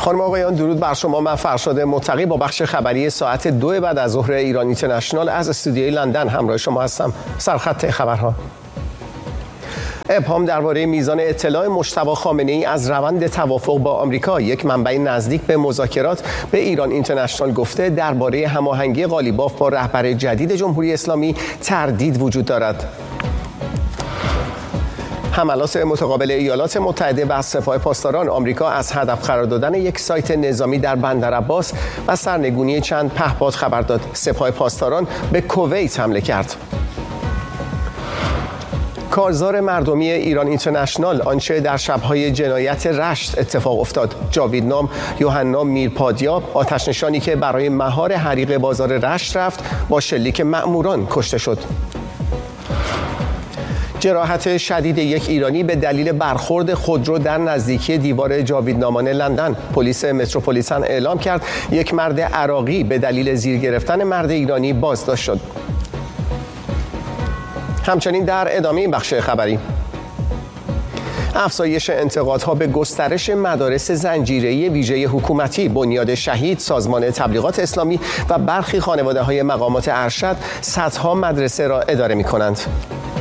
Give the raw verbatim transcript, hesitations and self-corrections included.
خانم آقایان درود بر شما. من فرشاد متقی با بخش خبری ساعت دو بعد از ظهر ایران اینترنشنال از استودیوی لندن همراه شما هستم. سرخط خبرها: ابهام درباره میزان اطلاع مجتبی خامنه‌ای از روند توافق با آمریکا. یک منبع نزدیک به مذاکرات به ایران اینترنشنال گفته درباره هماهنگی قالیباف با رهبر جدید جمهوری اسلامی تردید وجود دارد. حملات متقابل ایالات متحده و سپاه پاسداران آمریکا از هدف قرار دادن یک سایت نظامی در بندر عباس و سرنگونی چند پهپاد خبر داد. سپاه پاسداران به کویت حمله کرد. کارزار مردمی ایران اینترنشنال آنچه در شب‌های جنایت رشت اتفاق افتاد. جاویدنام یوحنا میرپادیا، آتش‌نشانی که برای مهار حریق بازار رشت رفت، با شلیک مأموران کشته شد. جراحت شدید یک ایرانی به دلیل برخورد خودرو در نزدیکی دیوار جاویدنامان لندن. پلیس متروپولیتن اعلام کرد یک مرد عراقی به دلیل زیر گرفتن مرد ایرانی بازداشت شد. همچنین در ادامه این بخش خبری، افزایش انتقادها به گسترش مدارس زنجیره‌ای ویژه حکومتی. بنیاد شهید، سازمان تبلیغات اسلامی و برخی خانواده‌های مقامات ارشد صدها مدرسه را اداره می‌کنند.